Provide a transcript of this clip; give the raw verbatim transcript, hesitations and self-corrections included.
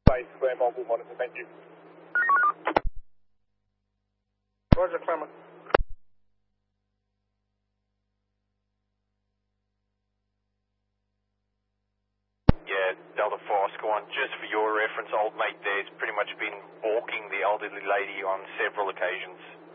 Base Square Mobile Monitor, thank you. Roger, Clement. Yeah, Delta four Oscar one, just for your reference, old mate there's pretty much been balking the elderly lady on several occasions.